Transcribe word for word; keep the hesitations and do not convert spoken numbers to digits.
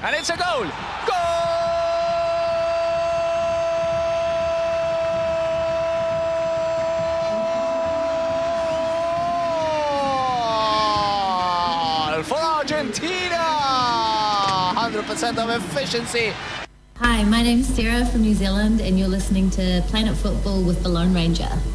And it's a goal. Goal for Argentina. one hundred percent of efficiency. Hi, my name's Sarah from New Zealand, and you're listening to Planet Football with the Lone Ranger.